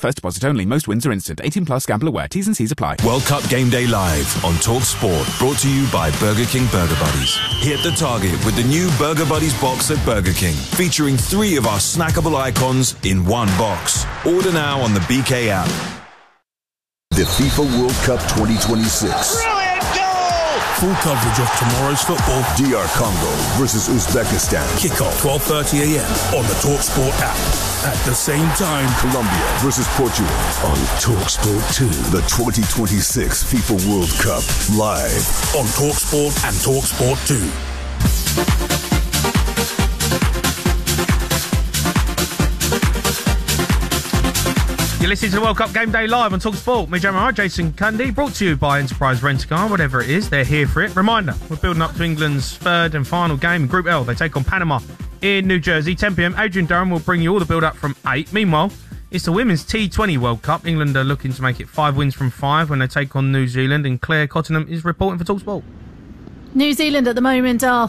First deposit only. Most wins are instant. 18 plus. Gamble aware. T's and C's apply. World Cup Game Day Live on Talk Sport. Brought to you by Burger King Burger Buddies. Hit the target with the new Burger Buddies box at Burger King, featuring 3 of our snackable icons in one box. Order now on the BK app. The FIFA World Cup 2026. Brilliant goal! Full coverage of tomorrow's football. DR Congo versus Uzbekistan. Kickoff 12:30 a.m. on the TalkSport app. At the same time, Colombia versus Portugal on TalkSport 2. The 2026 FIFA World Cup live on TalkSport and TalkSport 2. You're listening to the World Cup Game Day Live on TalkSport. Me, Jamar, Jason Cundy, brought to you by Enterprise Rent-A-Car. Whatever it is, they're here for it. Reminder, we're building up to England's third and final game in Group L. They take on Panama in New Jersey, 10 p.m. Adrian Durham will bring you all the build-up from 8. Meanwhile, it's the Women's T20 World Cup. England are looking to make it 5 wins from 5 when they take on New Zealand, and Claire Cottenham is reporting for TalkSport. New Zealand at the moment are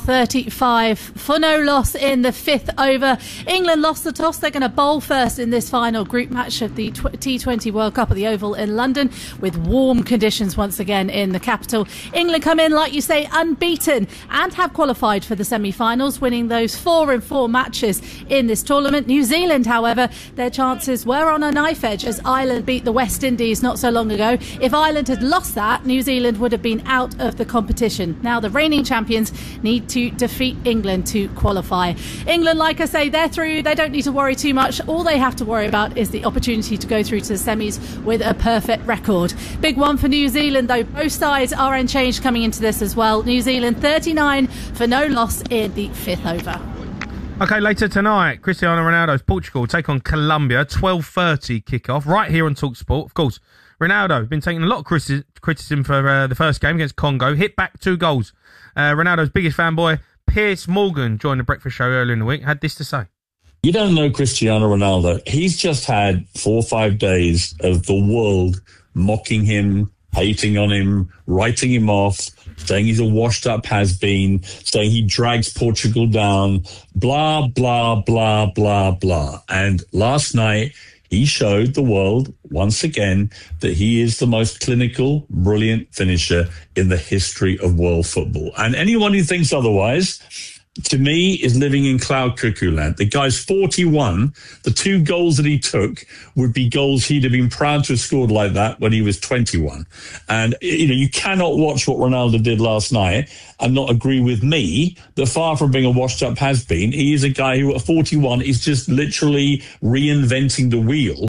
35 for no loss in the 5th over. England lost the toss. They're going to bowl first in this final group match of the T20 World Cup at the Oval in London, with warm conditions once again in the capital. England come in, like you say, unbeaten and have qualified for the semi-finals, winning those 4 in 4 matches in this tournament. New Zealand, however, their chances were on a knife edge as Ireland beat the West Indies not so long ago. If Ireland had lost that, New Zealand would have been out of the competition. Now the reigning champions need to defeat England to qualify. England, like I say, they're through. They don't need to worry too much. All they have to worry about is the opportunity to go through to the semis with a perfect record. Big one for New Zealand, though. Both sides are unchanged coming into this as well. New Zealand 39 for no loss in the 5th over. Okay, later tonight, Cristiano Ronaldo's Portugal take on Colombia, 12:30 kickoff, right here on TalkSport. Of course, Ronaldo been taking a lot of criticism for the first game against Congo. Hit back 2 goals. Ronaldo's biggest fanboy, Piers Morgan, joined the breakfast show earlier in the week, had this to say. You don't know Cristiano Ronaldo. He's just had 4 or 5 days of the world mocking him, hating on him, writing him off, saying he's a washed-up has-been, saying he drags Portugal down, blah, blah, blah, blah, blah. And last night, he showed the world once again that he is the most clinical, brilliant finisher in the history of world football. And anyone who thinks otherwise, to me, is living in cloud cuckoo land. The guy's 41. The 2 goals that he took would be goals he'd have been proud to have scored like that when he was 21. And, you cannot watch what Ronaldo did last night and not agree with me that far from being a washed-up has-been, he is a guy who at 41 is just literally reinventing the wheel.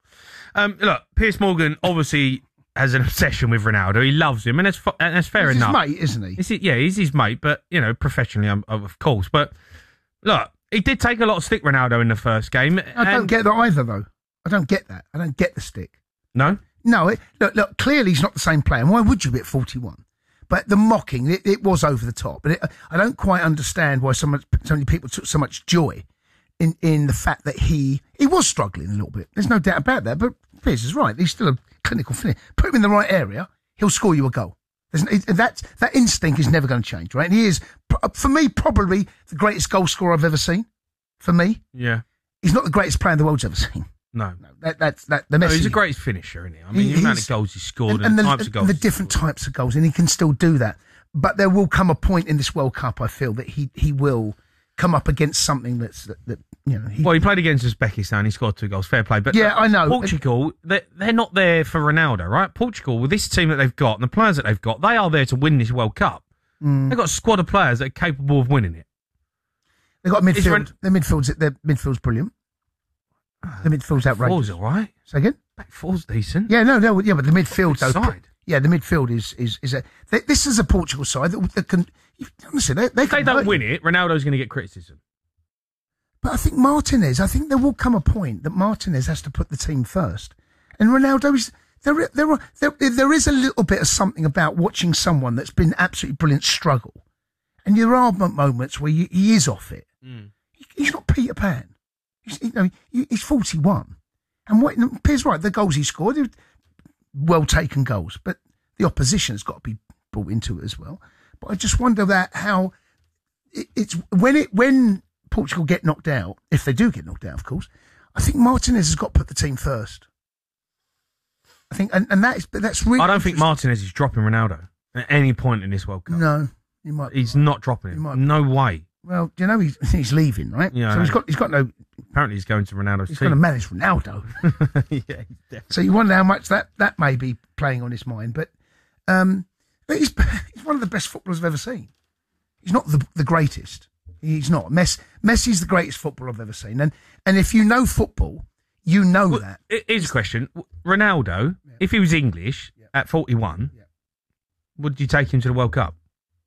Look, Piers Morgan obviously has an obsession with Ronaldo. He loves him, and that's fair enough. He's his mate, isn't he? He's his mate, but, professionally, of course. But, look, he did take a lot of stick, Ronaldo, in the first game. I don't get that either, though. I don't get that. I don't get the stick. No? No, look, clearly he's not the same player. Why would you be at 41? But the mocking, it was over the top. But I don't quite understand why so many people took so much joy in the fact that he was struggling a little bit. There's no doubt about that. But Piers is right. He's still a clinical finish. Put him in the right area, he'll score you a goal. That instinct is never going to change, right? And he is, for me, probably the greatest goal scorer I've ever seen. For me. Yeah. He's not the greatest player the world's ever seen. No. That's the Messi. He's the greatest finisher, isn't he? I mean, the amount of goals he scored and the types of goals. The different types of goals, and he can still do that. But there will come a point in this World Cup, I feel, that he will come up against something that he played against Uzbekistan. He scored 2 goals. Fair play. But yeah, I know. Portugal, they're not there for Ronaldo, right? Portugal, with this team that they've got and the players that they've got, they are there to win this World Cup. They've got a squad of players that are capable of winning it. They've got midfield. Their midfield's brilliant. The midfield's outrageous. Back four's all right. Say again? Back four's decent. Yeah, no, yeah, but the midfield side. Yeah, the midfield is this is a Portugal side that can. Honestly, if they don't win it, Ronaldo's going to get criticism. But I think there will come a point that Martinez has to put the team first, and Ronaldo is. There is a little bit of something about watching someone that's been absolutely brilliant struggle, and there are moments where he is off it. He's not Peter Pan. He's 41, and Piers right. The goals he scored, well taken goals, but the opposition's got to be brought into it as well. But I just wonder that how it's when Portugal get knocked out, if they do get knocked out, of course. I think Martinez has got to put the team first. I think, and that's really. I don't think Martinez is dropping Ronaldo at any point in this World Cup. No, you might. He's not dropping him. No way. Well, do you know he's leaving, right? Yeah. So he's got no. Apparently, he's going to Ronaldo's He's team. going to manage Ronaldo. Yeah, definitely. So you wonder how much that may be playing on his mind, but he's one of the best footballers I've ever seen. He's not the greatest. He's not. Messi's the greatest footballer I've ever seen, and if you know football, you know that. Here's a question: Ronaldo, if he was English at 41, would you take him to the World Cup?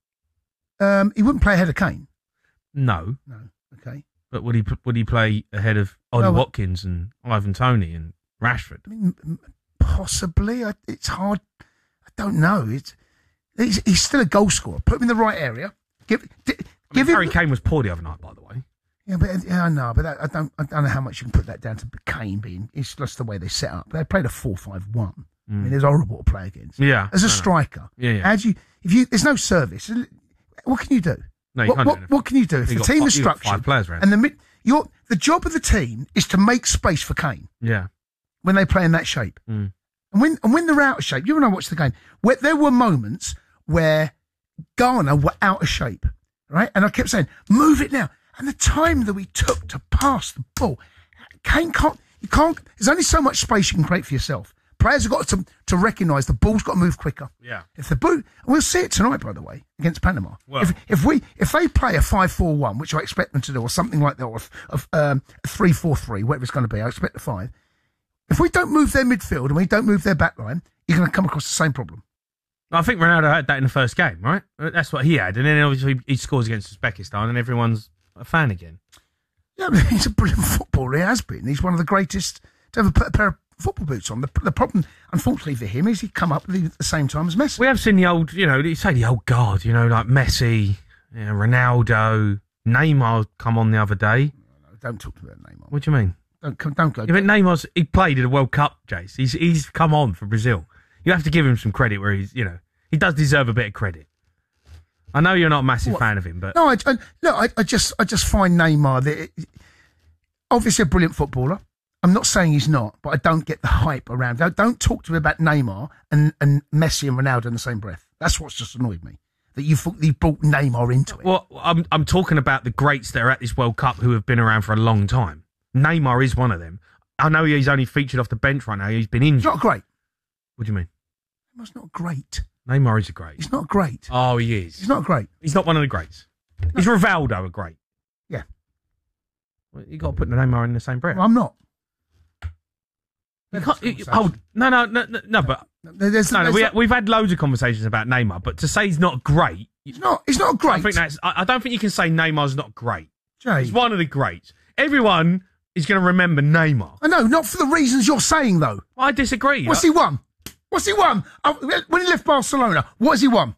He wouldn't play ahead of Kane. No. Okay. But would he play ahead of Ollie Watkins and Ivan Toney and Rashford? I mean, possibly. It's hard. I don't know. He's still a goal scorer. Put him in the right area. Give Harry Kane was poor the other night, by the way. Yeah, I know, but I don't know how much you can put that down to Kane being. It's just the way they set up. They played a 4-5-1. I mean, it's horrible to play against. Yeah, as a striker. Yeah. How do you? There's no service. What can you do? No, you can't do anything. What can you do if the team is structured? 5 players around. And the job of the team is to make space for Kane. Yeah. When they play in that shape, and when they're out of shape, you and I watched the game. Where there were moments where Ghana were out of shape, right? And I kept saying, "Move it now." And the time that we took to pass the ball, Kane can't. You can't. There's only so much space you can create for yourself. Players have got to recognise the ball's got to move quicker. Yeah. If the ball, we'll see it tonight, by the way, against Panama. Well, if they play a 5-4-1, which I expect them to do, or something like that, or a 3-4-3, whatever it's going to be, I expect the 5. If we don't move their midfield and we don't move their back line, you're going to come across the same problem. I think Ronaldo had that in the first game, right? That's what he had, and then obviously he scores against Uzbekistan, and everyone's a fan again. Yeah, but he's a brilliant footballer. He has been. He's one of the greatest to ever put a pair of football boots on. The problem, unfortunately for him, is he come up at the same time as Messi. We have seen the old, you say the old guard, like Messi, Ronaldo, Neymar come on the other day. No, don't talk about Neymar. What do you mean? Don't go. Yeah, but he played at the World Cup, Jace. He's come on for Brazil. You have to give him some credit where he does deserve a bit of credit. I know you're not a massive fan of him, but no, I just find Neymar obviously a brilliant footballer. I'm not saying he's not, but I don't get the hype around. Don't talk to me about Neymar and Messi and Ronaldo in the same breath. That's what's just annoyed me. That you brought Neymar into it. Well, I'm talking about the greats that are at this World Cup who have been around for a long time. Neymar is one of them. I know he's only featured off the bench right now. He's been injured. He's not great. What do you mean? Neymar's not great. Neymar is a great. He's not great. Oh, he is. He's not great. He's not one of the greats. No. Is Rivaldo a great? Yeah. Well, you got to put the Neymar in the same breath. Well, I'm not. No, but we've had loads of conversations about Neymar, but to say he's not great, he's not great. I don't think you can say Neymar's not great. Jay. He's one of the greats. Everyone is going to remember Neymar. I know, not for the reasons you're saying though. I disagree. What's he won? When he left Barcelona, what has he won?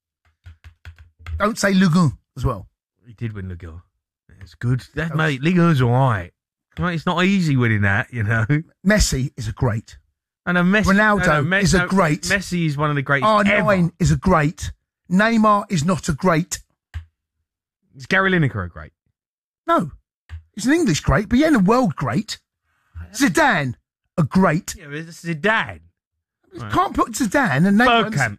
Don't say Ligue 1 as well. He did win Ligue 1. It's good. Mate, Ligue 1's all right. It's not easy winning that, Messi is a great. And Ronaldo is a great. Messi is one of the greats R9 is a great. Neymar is not a great. Is Gary Lineker a great? No. He's an English great, but he ain't a world great. Zidane, a great. Yeah, it's Zidane. You can't put Zidane and Neymar. Bergkamp.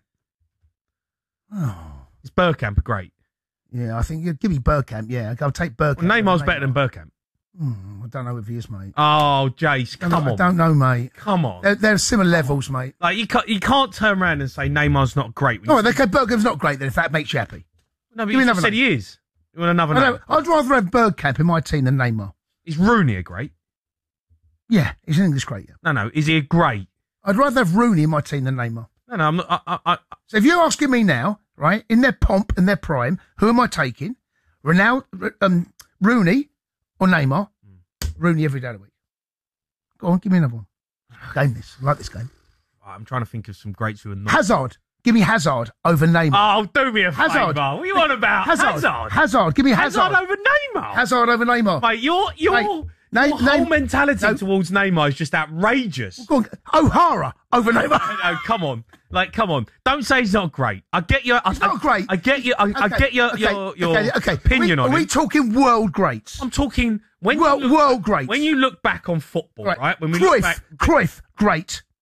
Oh. Is Bergkamp a great? Yeah, I think you'd give me Bergkamp. Yeah, I'll take Bergkamp. Well, Neymar's better than Bergkamp. I don't know if he is, mate. Oh, Jace, come on. I don't know, mate. Come on. They're similar levels, mate. Like you can't turn around and say Neymar's not great. No, okay, Bergkamp's not great then, if that makes you happy. No, but you just said he is. You want another name? I'd rather have Bergkamp in my team than Neymar. Is Rooney a great? Yeah, he's an English great, yeah. No, is he a great? I'd rather have Rooney in my team than Neymar. No, I'm not. So if you're asking me now, right, in their pomp and their prime, who am I taking? Ronaldo, Rooney or Neymar? Rooney every day of the week. Go on, give me another one. Game this. I like this game. I'm trying to think of some greats who are not. Hazard. Give me Hazard over Neymar. Oh, do me a favour. What are you on about? Hazard. Give me Hazard. Hazard over Neymar. Hazard over Neymar. Mate, your whole mentality towards Neymar is just outrageous. Go on. O'Hara over Neymar. No, come on. Come on. Don't say he's not great. I get your. He's not great. I get you. I get your opinion on it. Are we talking world greats? I'm talking world greats. When you look back on football, right? When we Cruyff, look back, Cruyff, great.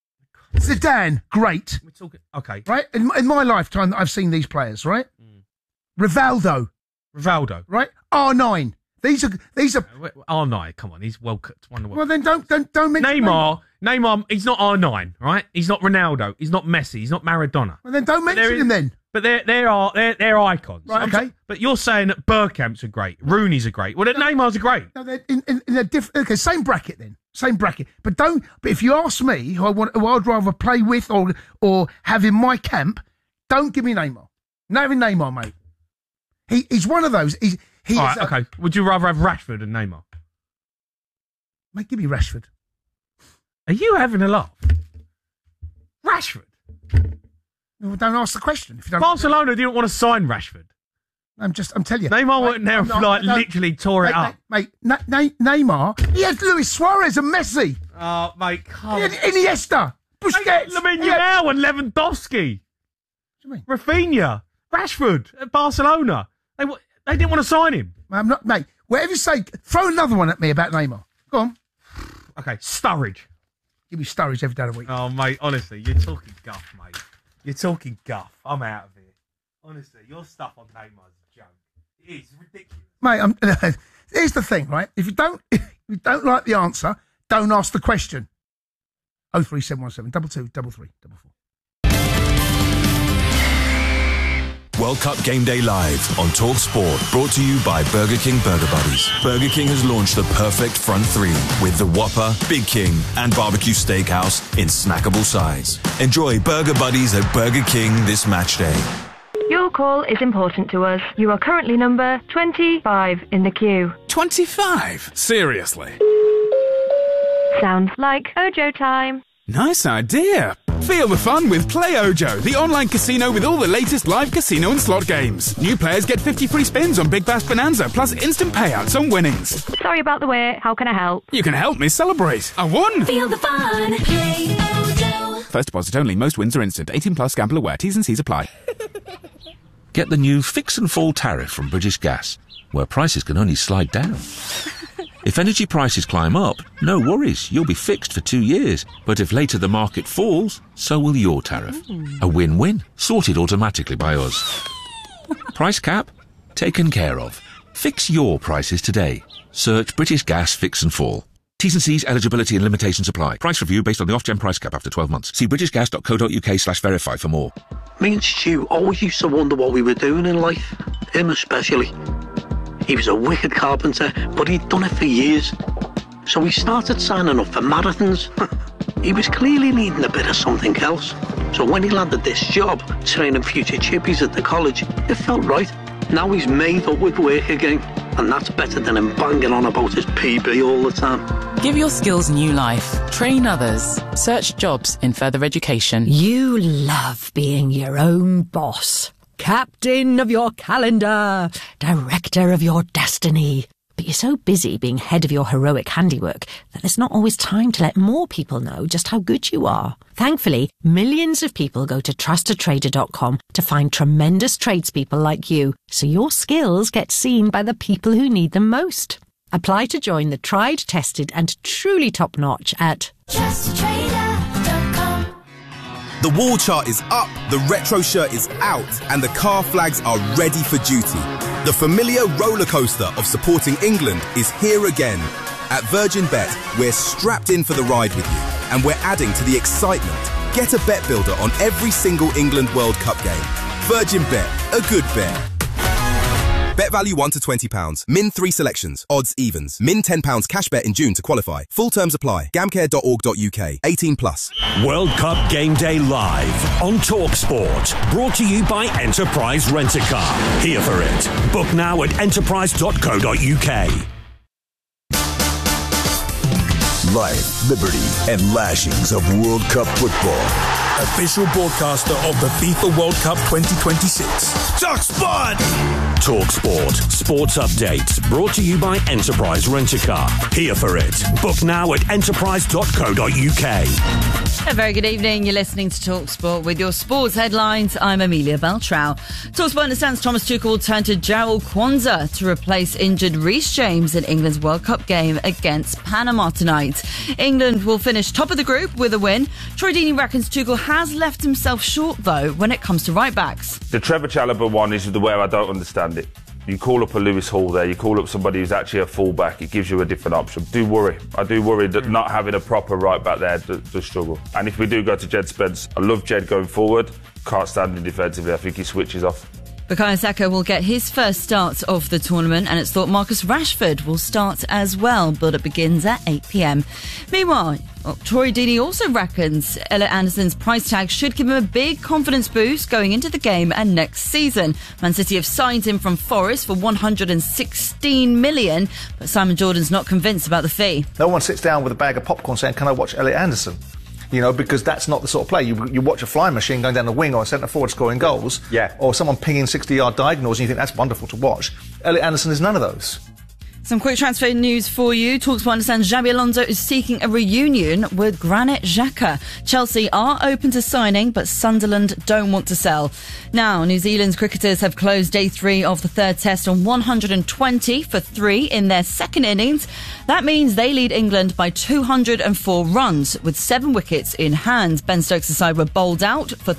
Zidane, great. We're talking. Okay. Right? In my lifetime that I've seen these players, right? Rivaldo, right? R9. These are R9, come on, he's World Cup. Well, then don't mention Neymar, he's not R9, right? He's not Ronaldo. He's not Messi. He's not Maradona. Well, then don't mention him then. But they're icons. Right, okay. But you're saying that Bergkamp's are great, Rooney's are great. Well, Neymar's are great. No, they're in a different. Okay, same bracket then. Same bracket. But if you ask me who I'd rather play with or have in my camp, don't give me Neymar. Not having Neymar, mate. He's one of those. All right, okay. Would you rather have Rashford than Neymar? Mate, give me Rashford. Are you having a laugh? Rashford? Well, don't ask the question. If you don't. Barcelona didn't want to sign Rashford. I'm telling you. Neymar went there literally tore it up. Mate, Neymar, he had Luis Suarez and Messi. Oh, mate, come on. He had Iniesta, Busquets. Lamine Yamal and Lewandowski. What do you mean? Rafinha, Rashford at Barcelona. They didn't want to sign him. I'm not, mate. Whatever you say, throw another one at me about Neymar. Go on. Okay, Sturridge. Give me Sturridge every day of the week. Oh, mate, honestly, you're talking guff, mate. You're talking guff. I'm out of here. Honestly, your stuff on Neymar's a joke. It is ridiculous. Mate, here's the thing, right? If you don't like the answer, don't ask the question. 03717 223344. World Cup Game Day Live on Talk Sport, brought to you by Burger King Burger Buddies. Burger King has launched the perfect front three with the Whopper, Big King and Barbecue Steakhouse in snackable size. Enjoy Burger Buddies at Burger King this match day. Your call is important to us. You are currently number 25 in the queue. 25? Seriously? Sounds like Ojo time. Nice idea. Feel the fun with Play Ojo, the online casino with all the latest live casino and slot games. New players get 50 free spins on Big Bass Bonanza, plus instant payouts on winnings. Sorry about the wait. How can I help? You can help me celebrate. I won! Feel the fun. Play Ojo. First deposit only. Most wins are instant. 18 plus. Gamble aware. T's and C's apply. Get the new Fix and Fall tariff from British Gas, where prices can only slide down. If energy prices climb up, no worries, you'll be fixed for 2 years. But if later the market falls, so will your tariff. A win-win, sorted automatically by us. Price cap? Taken care of. Fix your prices today. Search British Gas Fix and Fall. T's and C's, eligibility and limitations apply. Price review based on the off-gen price cap after 12 months. See britishgas.co.uk/verify for more. Me and Stu always used to wonder what we were doing in life. Him especially. He was a wicked carpenter, but he'd done it for years. So he started signing up for marathons. He was clearly needing a bit of something else. So when he landed this job, training future chippies at the college, it felt right. Now he's made up with work again. And that's better than him banging on about his PB all the time. Give your skills new life. Train others. Search jobs in further education. You love being your own boss. Captain of your calendar, director of your destiny. But you're so busy being head of your heroic handiwork that there's not always time to let more people know just how good you are. Thankfully, millions of people go to trustatrader.com to find tremendous tradespeople like you, so your skills get seen by the people who need them most. Apply to join the tried, tested and truly top-notch at trustatrader.com. The wall chart is up, the retro shirt is out, and the car flags are ready for duty. The familiar roller coaster of supporting England is here again. At Virgin Bet, we're strapped in for the ride with you, and we're adding to the excitement. Get a bet builder on every single England World Cup game. Virgin Bet, a good bet. Bet value £1 to £20. Min 3 selections. Odds evens. Min £10 cash bet in June to qualify. Full terms apply. Gamcare.org.uk. 18 plus. World Cup Game Day Live on Talk Sport. Brought to you by Enterprise Rent-A-Car. Here for it. Book now at enterprise.co.uk. Life, liberty, and lashings of World Cup football. Official broadcaster of the FIFA World Cup 2026. TalkSport! TalkSport. Sports updates. Brought to you by Enterprise Rent-A-Car. Here for it. Book now at enterprise.co.uk. A very good evening. You're listening to TalkSport with your sports headlines. I'm Amelia Beltrao. TalkSport understands Thomas Tuchel will turn to Jarrell Kwanzaa to replace injured Reece James in England's World Cup game against Panama tonight. England will finish top of the group with a win. Troy Deeney reckons Tuchel has left himself short, though, when it comes to right-backs. The Trevor Chalobah one is the way I don't understand it. You call up a Lewis Hall there, you call up somebody who's actually a full-back, it gives you a different option. I do worry that not having a proper right-back there does struggle. And if we do go to Jed Spence, I love Jed going forward, can't stand him defensively, I think he switches off. Bukayo Saka will get his first start of the tournament, and it's thought Marcus Rashford will start as well, but it begins at 8 p.m. Meanwhile, Troy Deeney also reckons Elliot Anderson's price tag should give him a big confidence boost going into the game and next season. Man City have signed him from Forest for $116 million, but Simon Jordan's not convinced about the fee. No one sits down with a bag of popcorn saying, can I watch Elliot Anderson? You know, because that's not the sort of play. You watch a flying machine going down the wing or a centre forward scoring goals, or someone pinging 60-yard diagonals and you think that's wonderful to watch. Elliot Anderson is none of those. Some quick transfer news for you. TalkSport understands Xabi Alonso is seeking a reunion with Granit Xhaka. Chelsea are open to signing, but Sunderland don't want to sell. Now, New Zealand's cricketers have closed day 3 of the third test on 120 for 3 in their second innings. That means they lead England by 204 runs with 7 wickets in hand. Ben Stokes' side were bowled out for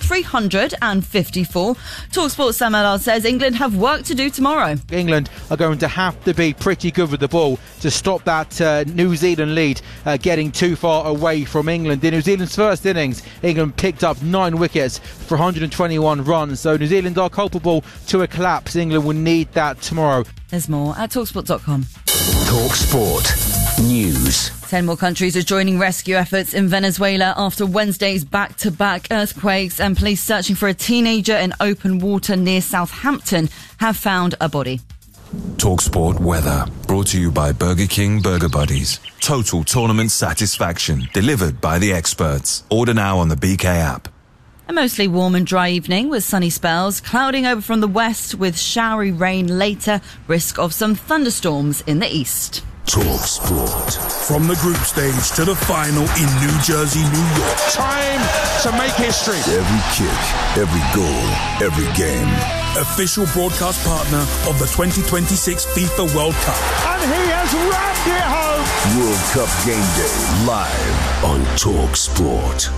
354. TalkSport Sam Allard says England have work to do tomorrow. England are going to have to be pretty good with the ball to stop that New Zealand lead getting too far away from England. In New Zealand's first innings, England picked up 9 wickets for 121 runs. So New Zealand are culpable to a collapse. England will need that tomorrow. There's more at TalkSport.com. TalkSport News. 10 more countries are joining rescue efforts in Venezuela after Wednesday's back-to-back earthquakes, and police searching for a teenager in open water near Southampton have found a body. TalkSport weather, brought to you by Burger King Burger Buddies. Total tournament satisfaction, delivered by the experts. Order now on the BK app. A mostly warm and dry evening with sunny spells, clouding over from the west with showery rain later, risk of some thunderstorms in the east. TalkSport. From the group stage to the final in New Jersey, New York. Time to make history. Every kick, every goal, every game. Official broadcast partner of the 2026 FIFA World Cup. And he has rammed it home. World Cup Game Day, live on TalkSport.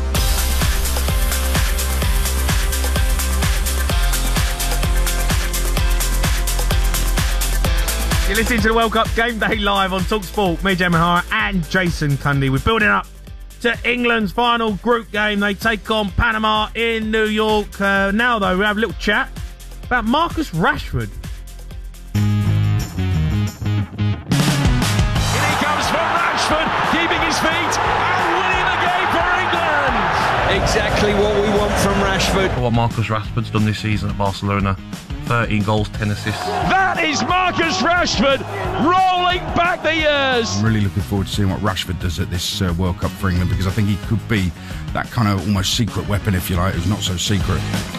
You're listening to the World Cup Game Day live on TalkSport. Me, Gemma Hara, and Jason Cundy. We're building up to England's final group game. They take on Panama in New York. Now, though, we have a little chat about Marcus Rashford. In he comes from Rashford, keeping his feet and winning the game for England. Exactly what we want from Rashford. What Marcus Rashford's done this season at Barcelona. 13 goals, 10 assists. That is Marcus Rashford rolling back the years. I'm really looking forward to seeing what Rashford does at this World Cup for England, because I think he could be that kind of almost secret weapon, if you like, who's not so secret.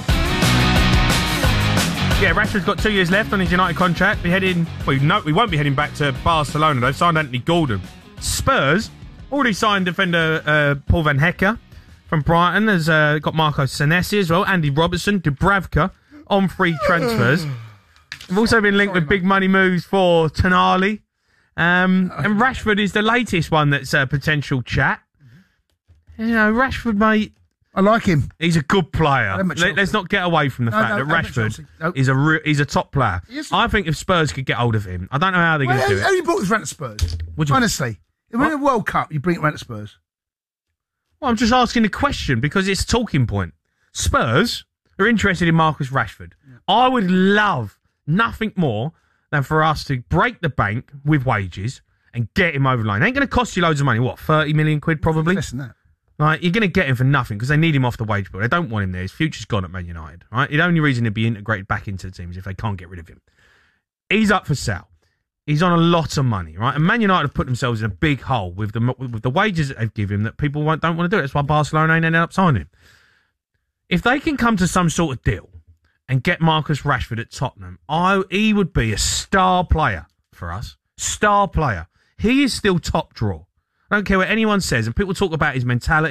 Yeah, Rashford's got 2 years left on his United contract. We won't be heading back to Barcelona. They've signed Anthony Gordon. Spurs already signed defender Paul Van Hecke from Brighton. There's got Marco Senesi as well, Andy Robertson, Dubravka on free transfers. We've also been linked with big money moves for Tonali. And Rashford is the latest one that's a potential chat. You know, Rashford, mate, I like him. He's a good player. Let's not get away from the fact that Rashford is a top player. I think if Spurs could get hold of him, I don't know how they're going to do it. How you brought this round to Spurs? Honestly. If we're in a World Cup, you bring it round to Spurs. Well, I'm just asking a question because it's a talking point. Spurs are interested in Marcus Rashford. Yeah. I would love nothing more than for us to break the bank with wages and get him over the line. It ain't going to cost you loads of money. What, 30 million quid probably? Less than that. Right, you're going to get him for nothing because they need him off the wage bill. They don't want him there. His future's gone at Man United. Right? The only reason he'd be integrated back into the team is if they can't get rid of him. He's up for sale. He's on a lot of money, right? And Man United have put themselves in a big hole with the wages that they've given him that people don't want to do it. That's why Barcelona ain't ended up signing him. If they can come to some sort of deal and get Marcus Rashford at Tottenham, he would be a star player for us. Star player. He is still top draw. I don't care what anyone says. And people talk about his mentality.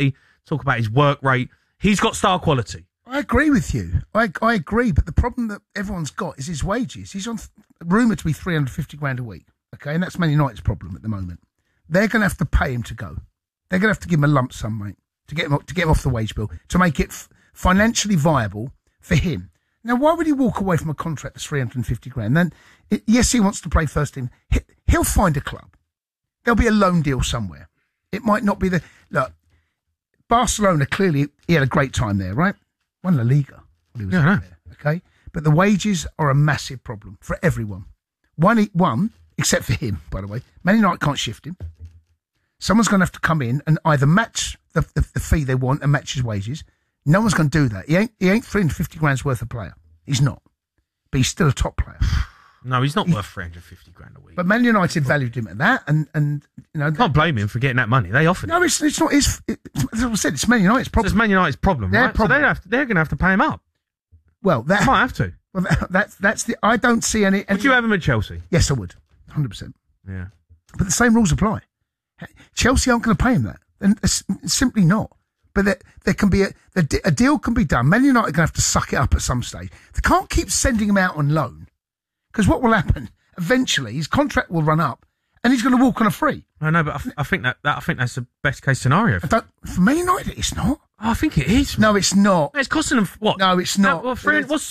talk about his work rate. He's got star quality. I agree with you. I agree, but the problem that everyone's got is his wages. He's on rumoured to be 350 grand a week, okay, and that's Man United's problem at the moment. They're going to have to pay him to go. They're going to have to give him a lump sum, mate, to get him off the wage bill, to make it financially viable for him. Now, why would he walk away from a contract that's 350 grand? Then, yes, he wants to play first team. He'll find a club. There'll be a loan deal somewhere. It might not be look, Barcelona, clearly, he had a great time there, right? Won La Liga when he was there, okay? But the wages are a massive problem for everyone. One, except for him, by the way. Man United can't shift him. Someone's going to have to come in and either match the fee they want and match his wages. No one's going to do that. He ain't 350 grand's worth of player. He's not. But he's still a top player. No, he's not worth 350 grand a week. But Man United valued him at that, and you know, can't blame him for getting that money. They offered. No, it's not his. As I said, it's Man United's problem. It's Man United's problem, right? So they're going to have to pay him up. Well, they might have to. Well, that's the. I don't see any. Would you have him at Chelsea? Yes, I would. 100%. Yeah. But the same rules apply. Chelsea aren't going to pay him that, and it's simply not. But there can be a deal can be done. Man United are going to have to suck it up at some stage. They can't keep sending him out on loan, because what will happen? Eventually, his contract will run up, and he's going to walk on a free. I know, but I think that's the best case scenario. For Man United, it's not. Oh, I think it is. No, it's not. It's costing them what? No, it's not. What's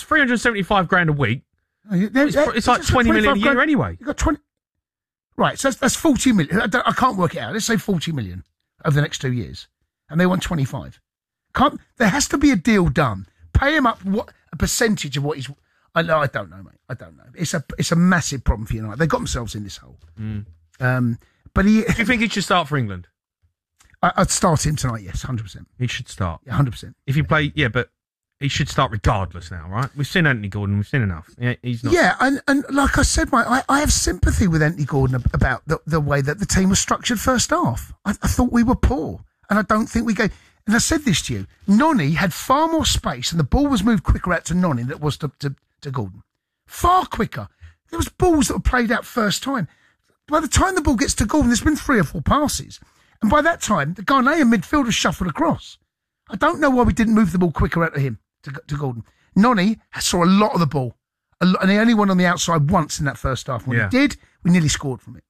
375 grand a week? It's like 20 million a year anyway. You got 20. Right, so that's 40 million. I can't work it out. Let's say 40 million over the next 2 years, and they want 25. There has to be a deal done. Pay him up a percentage of what he's. I don't know, mate. I don't know. It's a massive problem for United. They got themselves in this hole. But do you think he should start for England? I'd start him tonight. Yes, 100%. He should start. Yeah, 100%. If you play, but he should start regardless now, right? We've seen Anthony Gordon. We've seen enough. He's not. Yeah, and like I said, mate, I have sympathy with Anthony Gordon about the way that the team was structured first half. I thought we were poor, and I don't think we gave. And I said this to you, Noni had far more space, and the ball was moved quicker out to Noni than it was to Gordon. Far quicker. There was balls that were played out first time. By the time the ball gets to Gordon, there's been 3 or 4 passes. And by that time, the Ghanaian midfielder shuffled across. I don't know why we didn't move the ball quicker out to him, to Gordon. Noni saw a lot of the ball. And he only went on the outside once in that first half. When he did, we nearly scored from it.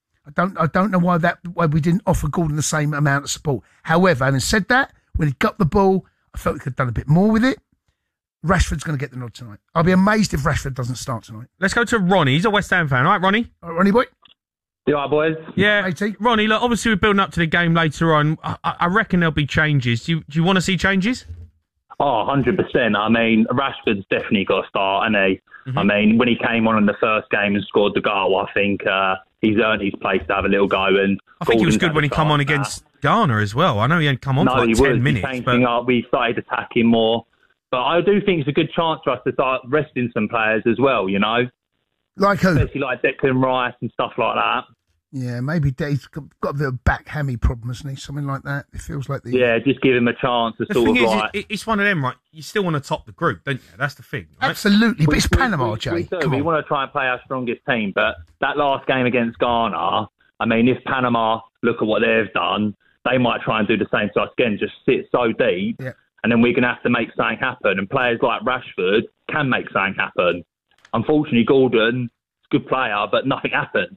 I don't know why we didn't offer Gordon the same amount of support. However, having said that, when he got the ball, I felt we could have done a bit more with it. Rashford's going to get the nod tonight. I'll be amazed if Rashford doesn't start tonight. Let's go to Ronnie. He's a West Ham fan. All right, Ronnie? All right, Ronnie boy. You all right, boys? Yeah. Ronnie, look, obviously we're building up to the game later on. I reckon there'll be changes. Do you want to see changes? Oh, 100%. I mean, Rashford's definitely got to start, hasn't he? Mm-hmm. I mean, when he came on in the first game and scored the goal, I think he's earned his place to have a little go. And I think he was good when he come on against Ghana as well. I know he hadn't come on for like 10 minutes. He changed up. We started attacking more. But I do think it's a good chance for us to start resting some players as well, you know? Like who? Especially like Declan Rice and stuff like that. Yeah, maybe he's got a bit of back hammy problem, hasn't he? Something like that. It feels like Yeah, just give him a chance to sort of like... It's one of them, right? You still want to top the group, don't you? That's the thing, right? Absolutely, but it's Panama, Jay. We do. We want to try and play our strongest team, but that last game against Ghana, I mean, if Panama look at what they've done, they might try and do the same to us again, just sit so deep, and then we're going to have to make something happen. And players like Rashford can make something happen. Unfortunately, Gordon, good player, but nothing happened.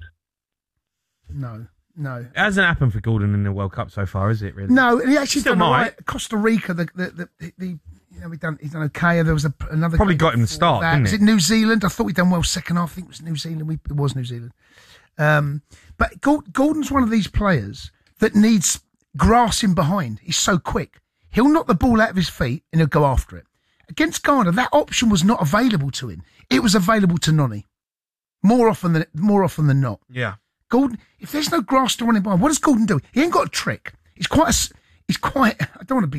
No. It hasn't happened for Gordon in the World Cup so far, is it? Really? No, and he actually Still done all might. right. Costa Rica, he's done okay. There was another probably game got him the start, that. didn't Was it? it New Zealand? I thought we'd done well second half. I think it was New Zealand. It was New Zealand. But Gordon's one of these players that needs grass in behind. He's so quick. He'll knock the ball out of his feet and he'll go after it. Against Ghana, that option was not available to him. It was available to Noni. More often than not. Yeah. Gordon, if there's no grass to run him by, what does Gordon do? He ain't got a trick. He's quite, I don't want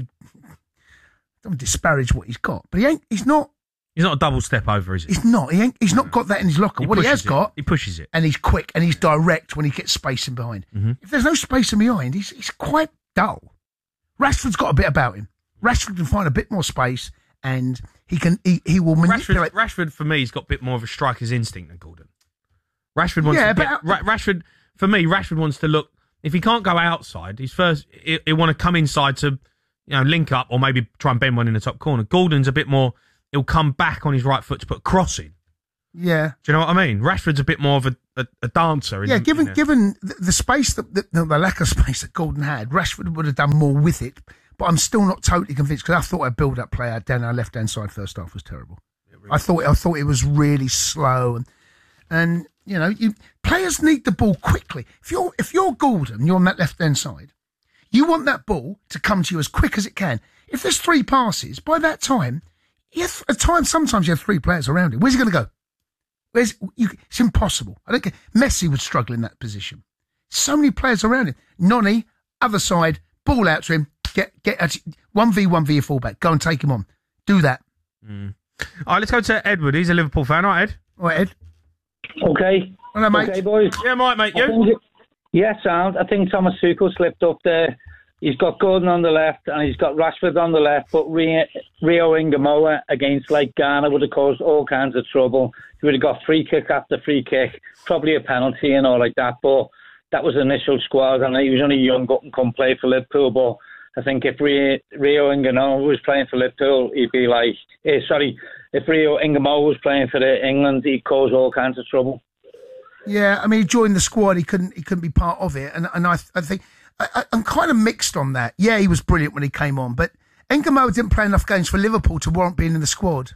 to disparage what he's got, but he's not a double step over, is he? He's not. He's not got that in his locker. What he has got, he pushes it. And he's quick and he's direct when he gets space in behind. Mm-hmm. If there's no space in behind, he's quite dull. Rashford's got a bit about him. Rashford can find a bit more space and he will manipulate. Rashford, for me, has got a bit more of a striker's instinct than Gordon. Rashford wants Rashford, for me, Rashford wants to look, if he can't go outside, he'll want to come inside to link up or maybe try and bend one in the top corner. Gordon's a bit more, he'll come back on his right foot to put a cross in. Yeah. Do you know what I mean? Rashford's a bit more of a dancer. Yeah, given the space, the lack of space that Gordon had, Rashford would have done more with it. But I'm still not totally convinced because I thought our build-up play out down our left-hand side first half was terrible. I thought it was really slow, and players need the ball quickly. If you're Gordon, you're on that left-hand side. You want that ball to come to you as quick as it can. If there's 3 passes, by that time, sometimes you have 3 players around him. Where's he going to go? It's impossible. I don't care. Messi would struggle in that position. So many players around him. Noni, other side, ball out to him. Get 1v1 your fullback. Go and take him on. Do that. All right, let's go to Edward. He's a Liverpool fan. All right, Ed. All right, Ed. Okay. Hello, mate. Okay, boys. Yeah, mate. You? Sound. I think Thomas Tuchel slipped up there. He's got Gordon on the left and he's got Rashford on the left, but Rio Ingamoa against Ghana would have caused all kinds of trouble. He would have got free kick after free kick, probably a penalty and all like that, but that was the initial squad and he was only young, up and come play for Liverpool, but I think if Rio Ingamoa was playing for Liverpool, he'd be like, if Rio Ingamoa was playing for England, he'd cause all kinds of trouble. Yeah, I mean, he joined the squad, he couldn't be part of it, and I think... I'm kind of mixed on that. Yeah, he was brilliant when he came on, but Ingamoa didn't play enough games for Liverpool to warrant being in the squad.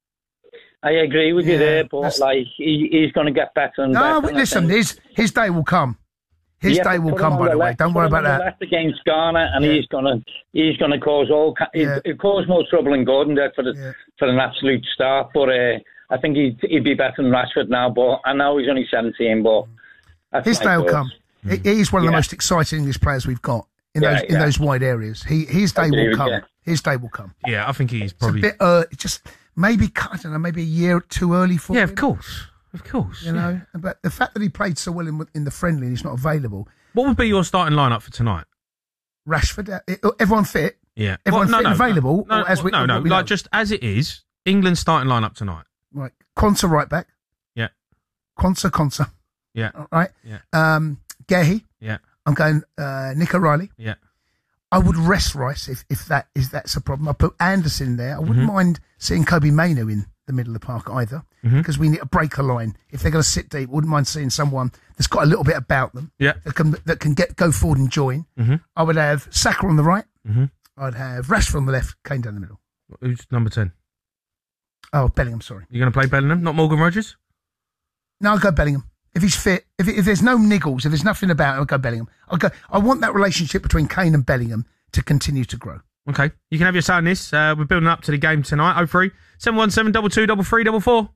I agree with you there, but he's going to get better and better. No, listen, his day will come. His day will come, by the way. Don't worry about that. Left against Ghana, and he's going to cause all. He'll cause more trouble in Gordon there for an absolute start. But I think he'd be better than Rashford now. But I know he's only 17, but his day will come. He's one of the most exciting English players we've got in those wide areas. His day will come. His day will come. Yeah, I think he's probably it's a bit just maybe I don't know, maybe a year too early for him. Yeah, of course. You know, but the fact that he played so well in the friendly and he's not available. What would be your starting lineup for tonight? Rashford, everyone fit. Yeah, everyone fit and available. Like just as it is. England's starting lineup tonight. Right, Konsa right back. Yeah, Konsa. Yeah, all right. Yeah. Gehi. Yeah. I'm going Nick O'Reilly. Yeah. I would rest Rice if that's a problem. I put Anderson there. I wouldn't mind seeing Kobe Mainoo in the middle of the park either, because we need a breaker line. If they're going to sit deep, I wouldn't mind seeing someone that's got a little bit about them. Yeah. That can go forward and join. I would have Saka on the right. I'd have Rashford on the left, Kane down the middle. Who's number 10? Oh, Bellingham, sorry. You're going to play Bellingham, not Morgan Rogers? No, I'll go Bellingham. If he's fit, if there's no niggles, if there's nothing about it, I'll go Bellingham. I want that relationship between Kane and Bellingham to continue to grow. Okay. You can have your say on this. We're building up to the game tonight. 03 717 22 334.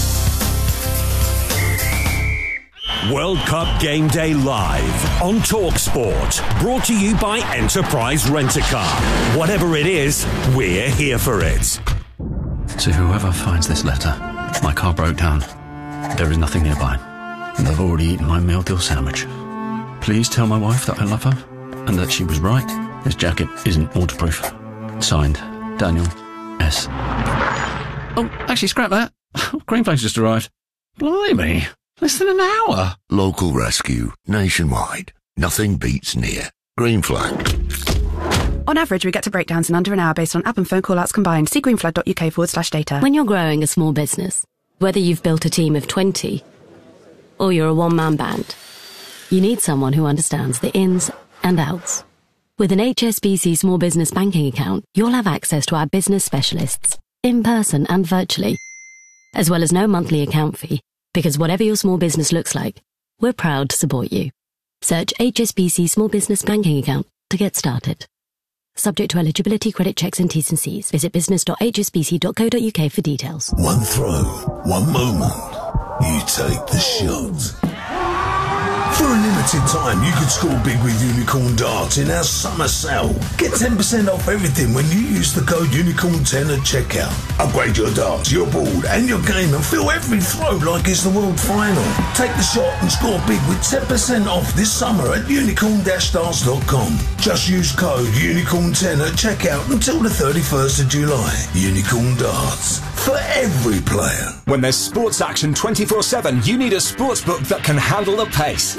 World Cup Game Day live on TalkSport. Brought to you by Enterprise Rent-A-Car. Whatever it is, we're here for it. To whoever finds this letter, my car broke down. There is nothing nearby, and I've already eaten my meal deal sandwich. Please tell my wife that I love her, and that she was right. This jacket isn't waterproof. Signed, Daniel S. Oh, actually, scrap that. Green Flag's just arrived. Blimey, less than an hour. Local rescue, nationwide. Nothing beats near. Green Flag. On average, we get to breakdowns in under an hour based on app and phone call-outs combined. See greenflag.uk/data. When you're growing a small business, whether you've built a team of 20 or you're a one-man band, you need someone who understands the ins and outs. With an HSBC Small Business Banking account, you'll have access to our business specialists, in person and virtually, as well as no monthly account fee, because whatever your small business looks like, we're proud to support you. Search HSBC Small Business Banking account to get started. Subject to eligibility, credit checks and T's and C's. Visit business.hsbc.co.uk for details. One throw, one moment. You take the shot. For a limited time, you could score big with Unicorn Darts in our summer sale. Get 10% off everything when you use the code UNICORN10 at checkout. Upgrade your darts, your board and your game and feel every throw like it's the world final. Take the shot and score big with 10% off this summer at unicorn-darts.com. Just use code UNICORN10 at checkout until the 31st of July. Unicorn Darts. For every player. When there's sports action 24/7, you need a sportsbook that can handle the pace.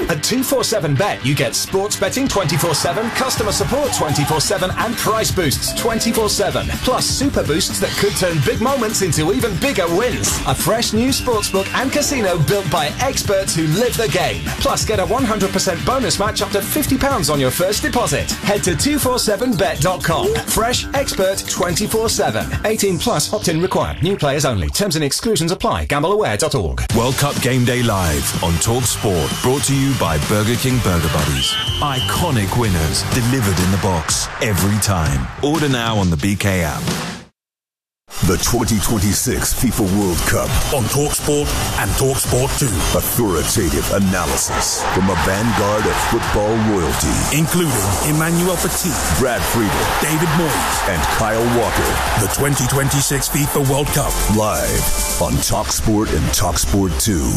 At 247Bet, you get sports betting 24/7, customer support 24/7, and price boosts 24/7. Plus super boosts that could turn big moments into even bigger wins. A fresh new sportsbook and casino built by experts who live the game. Plus, get a 100% bonus match up to £50 on your first deposit. Head to 247bet.com. Fresh, expert, 24/7. 18 plus, opt-in required. New players only. Terms and exclusions apply. GambleAware.org. World Cup Game Day Live on Talk Sport. Brought to you by Burger King Burger Buddies. Iconic winners delivered in the box every time. Order now on the BK app. The 2026 FIFA World Cup on TalkSport and TalkSport 2. Authoritative analysis from a vanguard of football royalty, including Emmanuel Petit, Brad Friedel, David Moyes, and Kyle Walker. The 2026 FIFA World Cup live on TalkSport and TalkSport 2.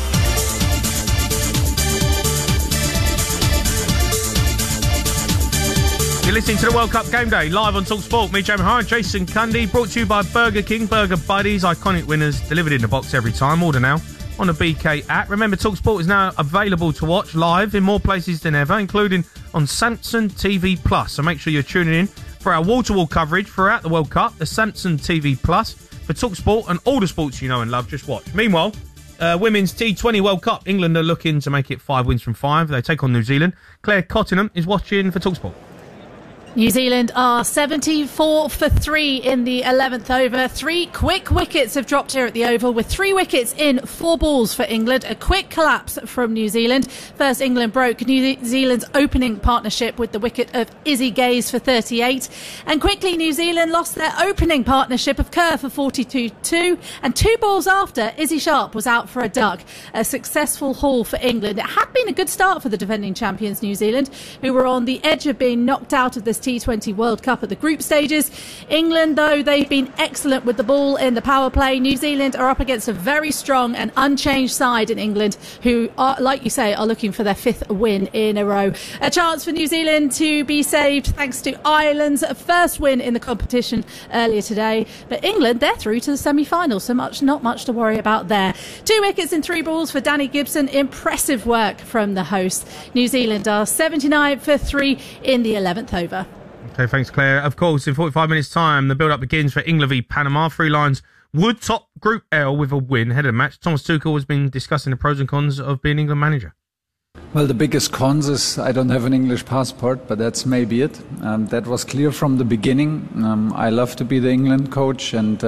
You're listening to the World Cup Game Day live on TalkSport. Me, Jamie Hart, Jason Cundy, brought to you by Burger King Burger Buddies. Iconic winners delivered in the box every time. Order now on the BK app. Remember, TalkSport is now available to watch live in more places than ever, including on Samsung TV Plus. So make sure you're tuning in for our wall-to-wall coverage throughout the World Cup. The Samsung TV Plus for TalkSport and all the sports you know and love. Just watch. Meanwhile, Women's T20 World Cup. England are looking to make it 5 wins from 5. They take on New Zealand. Claire Cottingham is watching for TalkSport. New Zealand are 74 for 3 in the 11th over. 3 quick wickets have dropped here at the Oval, with 3 wickets in 4 balls for England. A quick collapse from New Zealand. First, England broke New Zealand's opening partnership with the wicket of Izzy Gaze for 38. And quickly, New Zealand lost their opening partnership of Kerr for 42-2. And 2 balls after, Izzy Sharp was out for a duck. A successful haul for England. It had been a good start for the defending champions New Zealand, who were on the edge of being knocked out of this T20 World Cup at the group stages. England, though, they've been excellent with the ball in the power play. New Zealand are up against a very strong and unchanged side in England, who are, like you say, are looking for their 5th win in a row. A chance for New Zealand to be saved thanks to Ireland's first win in the competition earlier today. But England, they're through to the semi-final, so not much to worry about there. 2 wickets in 3 balls for Danny Gibson. Impressive work from the hosts. New Zealand are 79 for 3 in the 11th over. Okay, thanks, Claire. Of course, in 45 minutes' time, the build-up begins for England v Panama. 3 Lions would top Group L with a win ahead of the match. Thomas Tuchel has been discussing the pros and cons of being England manager. Well, the biggest cons is I don't have an English passport, but that's maybe it. That was clear from the beginning. I love to be the England coach, and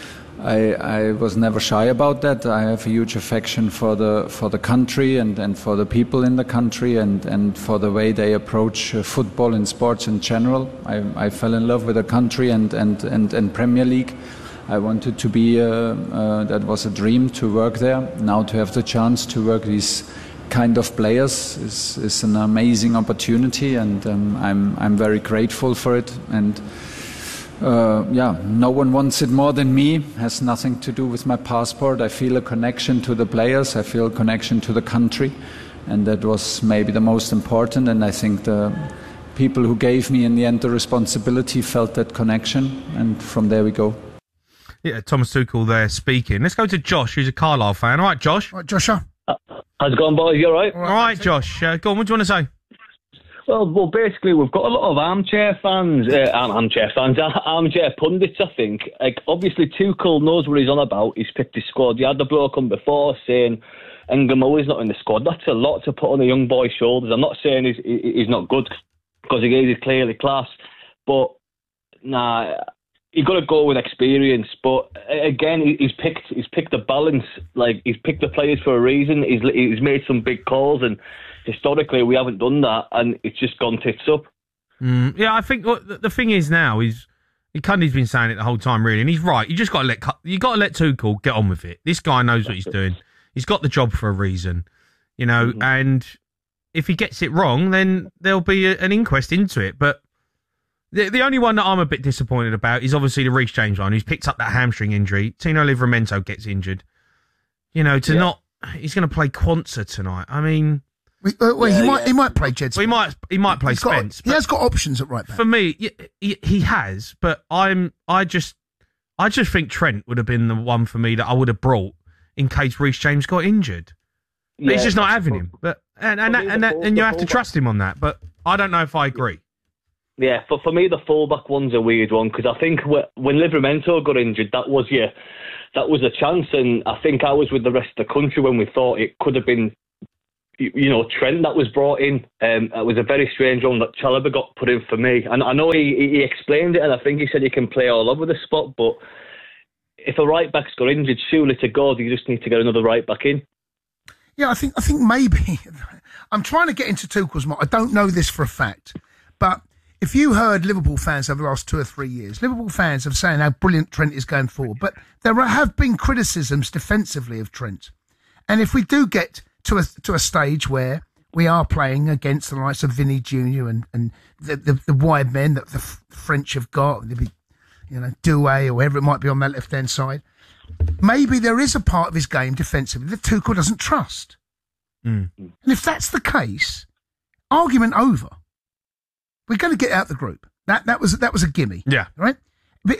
I was never shy about that. I have a huge affection for the country and for the people in the country and for the way they approach football and sports in general. I fell in love with the country and Premier League. I wanted to be, that was a dream to work there. Now to have the chance to work these kind of players is an amazing opportunity, and I'm very grateful for it. And no one wants it more than me. Has nothing to do with my passport. I feel a connection to the players. I feel a connection to the country, and that was maybe the most important. And I think the people who gave me in the end the responsibility felt that connection, and from there we go. Yeah, Thomas Tuchel there speaking. Let's go to Josh, who's a Carlisle fan. All right, Josh. All right, Joshua. How's it going, boys? You all right? All right, Josh. Go on. What do you want to say? Well, basically, we've got a lot of armchair fans, armchair pundits, I think. Like, obviously, Tuchel knows what he's on about. He's picked his squad. He had the bloke on before saying Ngamoa not in the squad. That's a lot to put on a young boy's shoulders. I'm not saying he's not good, because he is clearly class. But, you got to go with experience. But again, he's picked the balance. Like, he's picked the players for a reason. He's made some big calls, and historically we haven't done that, and it's just gone tits up. Yeah, I think the thing is now is Cundy's been saying it the whole time, really, and he's right. You just got to let Tuchel get on with it. This guy knows what he's doing. He's got the job for a reason, you know. Mm-hmm. And if he gets it wrong, then there'll be an inquest into it. But the only one that I'm a bit disappointed about is obviously the Reece James one, who's picked up that hamstring injury. Tino Livramento gets injured. You know, he's going to play Quansah tonight. I mean, he might play Jed. Well, he might play Spence. He has got options at right back. For me, he has, but I just think Trent would have been the one for me that I would have brought in case Reece James got injured. But he's just not having him. But And you have to trust him on that. But I don't know if I agree. Yeah, for me, the fullback one's a weird one because I think when Livramento got injured, that was a chance, and I think I was with the rest of the country when we thought it could have been, Trent that was brought in. It was a very strange one that Chalobah got put in for me, and I know he explained it, and I think he said he can play all over the spot, but if a right back's got injured, surely to God, you just need to get another right back in. Yeah, I think maybe I'm trying to get into Tuchel's mind. I don't know this for a fact, but if you heard Liverpool fans over the last 2 or 3 years, Liverpool fans have saying how brilliant Trent is going forward, but there have been criticisms defensively of Trent. And if we do get to a stage where we are playing against the likes of Vinny Jr. and the wide men that the French have got, Doué or whoever it might be on that left-hand side, maybe there is a part of his game defensively that Tuchel doesn't trust. And if that's the case, argument over. We're going to get out the group. That was a gimme. Yeah. Right? But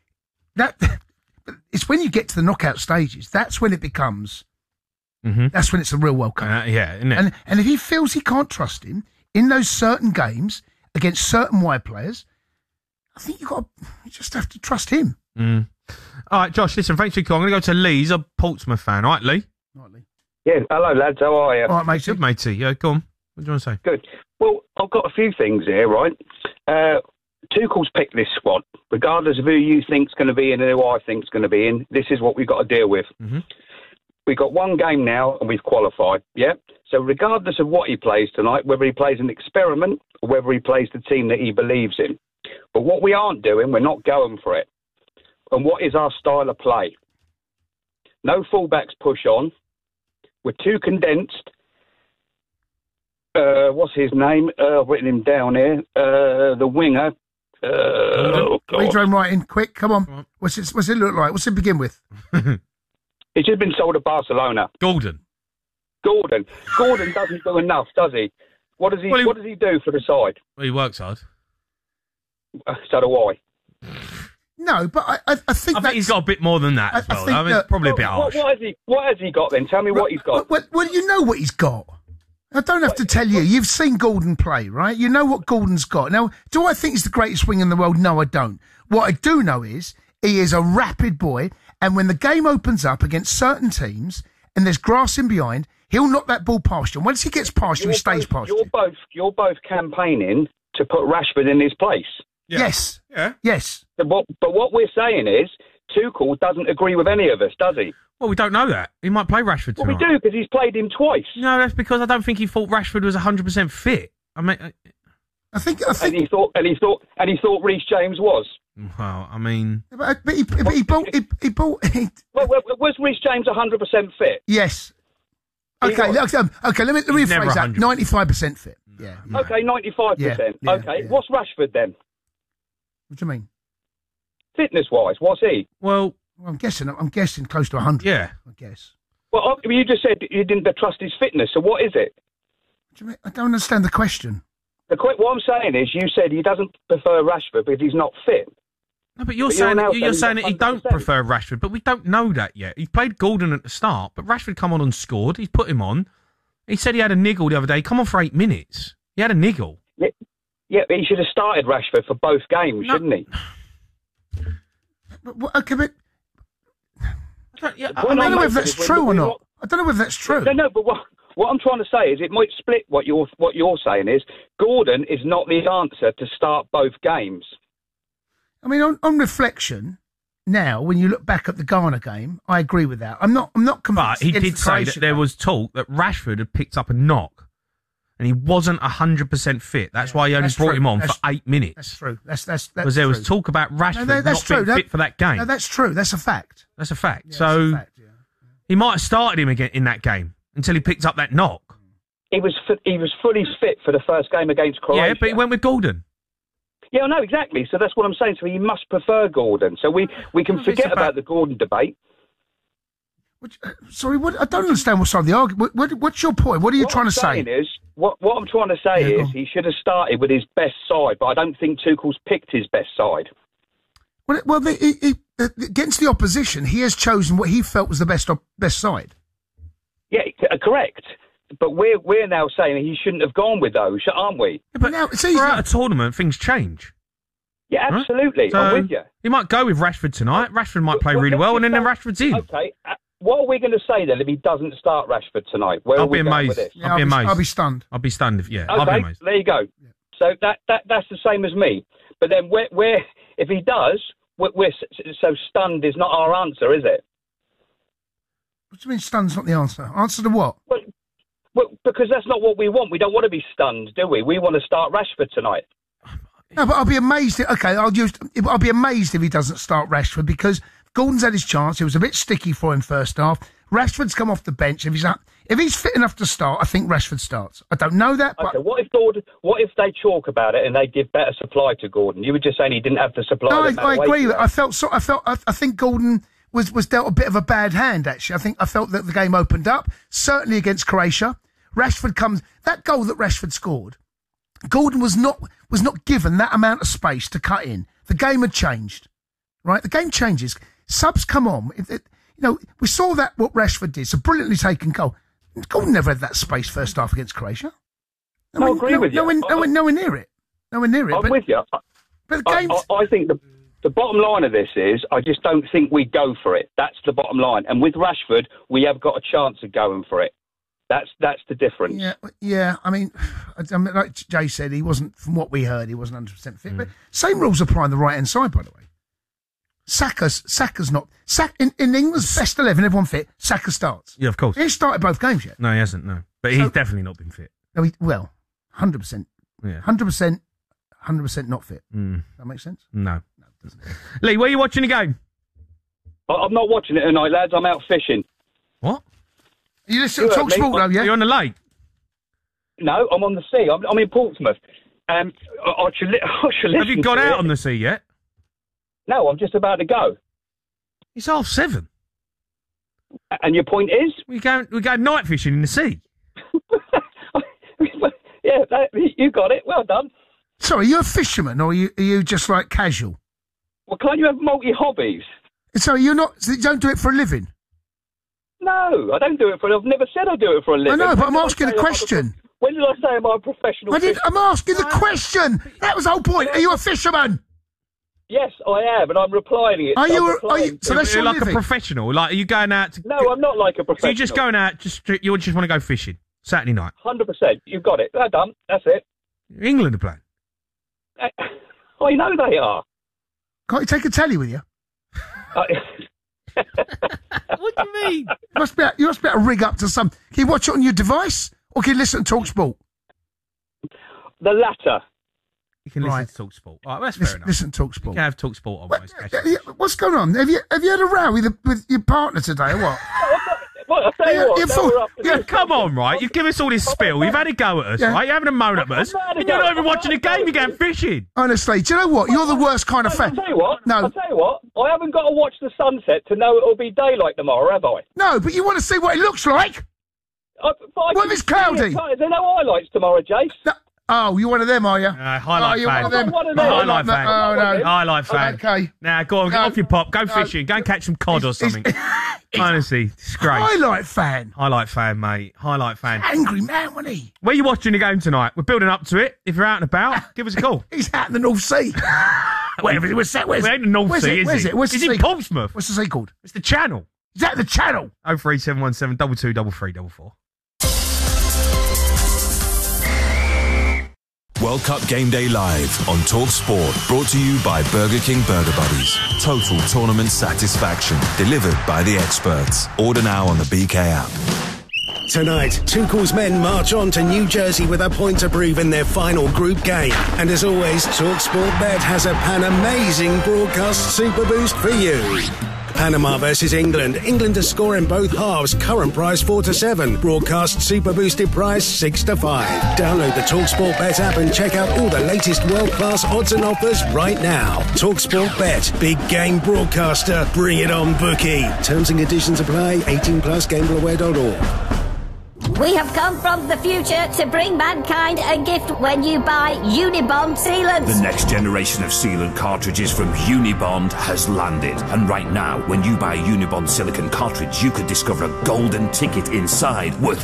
it's when you get to the knockout stages, that's when it becomes, that's when it's a real World Cup. Isn't it? And if he feels he can't trust him in those certain games against certain wide players, I think you just have to trust him. All right, Josh, listen, thanks for your call. I'm going to go to Lee. He's a Portsmouth fan. All right, Lee? Yeah, hello, lads. How are you? All right, matey. Good, matey. Yeah, go on. What do you want to say? Good. Well, I've got a few things here, right? Tuchel's picked this squad. Regardless of who you think's going to be in and who I think's going to be in, this is what we've got to deal with. We've got one game now and we've qualified, yeah? So regardless of what he plays tonight, whether he plays an experiment or whether he plays the team that he believes in. But what we aren't doing, we're not going for it. And what is our style of play? No fullbacks push on. We're too condensed. What's his name? I've written him down here. The winger. Read your own writing, quick, come on. What's it look like? What's it begin with? He's just been sold to Barcelona. Gordon doesn't do enough, does he? What does he do for the side? Well, he works hard. So do I. No, but I think he's got a bit more than that as well. I mean, it's probably a bit harsh. What has he got then? Tell me what he's got. Well, you know what he's got. I don't have to tell you. You've seen Gordon play, right? You know what Gordon's got. Now, do I think he's the greatest winger in the world? No, I don't. What I do know is he is a rapid boy, and when the game opens up against certain teams and there's grass in behind, he'll knock that ball past you. And once he gets past you, he stays past you. You're both campaigning to put Rashford in his place. Yeah. Yes. Yeah. Yes. But what we're saying is Tuchel doesn't agree with any of us, does he? Well, we don't know that. He might play Rashford tonight. Well, we do, because he's played him twice. No, that's because I don't think he thought Rashford was 100% fit. I mean, I think, and he thought Reece James was. Well, I mean, but he bought. Well, was Reece James 100% fit? Yes. Okay. Let me rephrase that. 95% fit. Yeah. Okay, 95%. Yeah, okay. What's Rashford then? What do you mean? Fitness-wise, what's he? Well, I'm guessing close to 100. Yeah. I guess. Well, you just said you didn't trust his fitness, so what is it? What do you mean? I don't understand the question. What I'm saying is, you said he doesn't prefer Rashford because he's not fit. No, but you're saying that he don't prefer Rashford, but we don't know that yet. He played Gordon at the start, but Rashford come on and scored. He's put him on. He said he had a niggle the other day. Come on for 8 minutes. He had a niggle. Yeah, but he should have started Rashford for both games, shouldn't he? Okay, but I don't know whether that's true or not. I don't know whether that's true. No, but what I'm trying to say is it might split what you're saying is Gordon is not the answer to start both games. I mean, on reflection, now when you look back at the Ghana game, I agree with that. I'm not convinced. But he did say that there was talk that Rashford had picked up a knock, and he wasn't 100% fit. That's why he only brought him on for 8 minutes. That's true. That's because there was talk about Rashford not being fit for that game. No, that's true. That's a fact. That's a fact. Yeah, so that's a fact, he might have started him again in that game until he picked up that knock. He was fully fit for the first game against Croatia. Yeah, but he went with Gordon. Yeah, no, exactly. So that's what I'm saying. So he must prefer Gordon. So we can forget about the Gordon debate. Sorry, I don't understand what side of the argument. What's your point? What are you trying to say? What I'm trying to say is he should have started with his best side, but I don't think Tuchel's picked his best side. Well, against the opposition, he has chosen what he felt was the best side. Yeah, correct. But we're now saying he shouldn't have gone with those, aren't we? Yeah, but now, throughout a tournament, things change. Yeah, absolutely. So, I'm with you. He might go with Rashford tonight. Rashford might play really well, and then Rashford's in. Okay. What are we going to say then if he doesn't start Rashford tonight? Where I'll are we be going amazed. with this? I'll be amazed. I'll be stunned. I'll be stunned. I'll be Okay, amazed. there you go. Yeah. So that's the same as me. But then we're if he does, we're so stunned is not our answer, is it? What do you mean stunned's not the answer? Answer to what? Well, because that's not what we want. We don't want to be stunned, do we? We want to start Rashford tonight. No, but I'll be amazed. I'll be amazed if he doesn't start Rashford because Gordon's had his chance. It was a bit sticky for him first half. Rashford's come off the bench. If he's fit enough to start, I think Rashford starts. I don't know that. But Okay, what if they talk about it and they give better supply to Gordon? You were just saying he didn't have the supply. No, I agree. I think Gordon was dealt a bit of a bad hand. Actually, I felt that the game opened up certainly against Croatia. Rashford comes that goal that Rashford scored. Gordon was not given that amount of space to cut in. The game had changed, right? The game changes. Subs come on. We saw that what Rashford did. It's a brilliantly taken goal. Gordon never had that space first half against Croatia. I agree with you. Nowhere near it. Nowhere near it. I'm with you. But the game's... I think the bottom line of this is I just don't think we go for it. That's the bottom line. And with Rashford, we have got a chance of going for it. That's the difference. Yeah. I mean, like Jay said, he wasn't, from what we heard, he wasn't 100% fit. But same rules apply on the right-hand side, by the way. Saka's not... In England's best 11, everyone fit, Saka starts. Yeah, of course. He ain't started both games yet. No, he hasn't, no. But he's definitely not been fit. No, 100%. Yeah. 100% not fit. That makes sense? No. Doesn't. Lee, where are you watching the game? I'm not watching it tonight, lads. I'm out fishing. What? You listen to Talk Sport, though, yeah? You're on the lake? No, I'm on the sea. I'm in Portsmouth. I should Have you gone out on the sea yet? No, I'm just about to go. It's 7:30. And your point is? We go night fishing in the sea. Yeah, you got it. Well done. Sorry, are you a fisherman or are you just like casual? Well, can't you have multi-hobbies? So you don't do it for a living? No, I don't do it for. I've never said I do it for a living. I know, but I'm asking a question. When did I say I'm a professional? I'm asking the question. That was the whole point. Are you a fisherman? Yes, I am, and I'm replying it. Are you? So that's like living. a professional. Like, are you going out to? No, I'm not like a professional. So you're just going out. You just want to go fishing Saturday night. 100%. You've got it. They're done. That's it. England are playing. I know they are. Can't you take a telly with you? What do you mean? You must be able to rig up to some. Can you watch it on your device or can you listen to Talk Sport? The latter. You can listen to Talk Sport. All right, well, that's fair enough. Listen to Talk Sport. You can have Talk Sport on most What's going on? Have you had a row with your partner today or what? Well, I'll tell you what. Come on, right? You've given us all this spill. You've had a go at us, right? You're having a moan at us. And you're not even watching the game. You're going fishing. Honestly, do you know what? You're the worst kind of fan. I'll tell you what. No. I'll tell you what. I haven't got to watch the sunset to know it'll be daylight tomorrow, have I? No, but you want to see what it looks like? What if it's cloudy? There's no highlights tomorrow, Jace. Oh, you're one of them, are you? Highlight you're fan. one of them. Highlight fan. Oh, no. Highlight fan. Okay. Now, go on, get off your pop. Go fishing. Go and catch some cod or something. Honestly, disgrace. Highlight fan. Highlight fan, mate. Highlight fan. Angry man, wasn't he? Where are you watching the game tonight? We're building up to it. If you're out and about, give us a call. He's out in the North Sea. Wherever it was set. It ain't the North Sea, is it? Is it Portsmouth? What's the sea called? It's the Channel. Is that the Channel? 03717 22 3344. World Cup Game Day Live on Talk Sport, brought to you by Burger King Burger Buddies. Total tournament satisfaction, delivered by the experts. Order now on the BK app. Tonight, Tuchel's men march on to New Jersey with a point to prove in their final group game. And as always, TalkSport Bet has a pan-amazing broadcast super boost for you. Panama versus England. England to score in both halves. Current price 4-7. Broadcast super boosted price 6-5. Download the TalkSport Bet app and check out all the latest world-class odds and offers right now. TalkSport Bet. Big game broadcaster. Bring it on, bookie. Terms and conditions apply. 18+. GambleAware.org. We have come from the future to bring mankind a gift when you buy Unibond sealants. The next generation of sealant cartridges from Unibond has landed. And right now, when you buy a Unibond silicone cartridge, you could discover a golden ticket inside worth